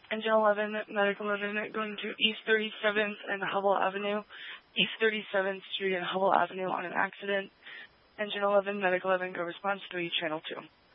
Engine 11, Medical 11, going to East 37th and Hubble Avenue, East 37th Street and Hubble Avenue on an accident. Engine 11, Medical 11, go response 3, Channel 2.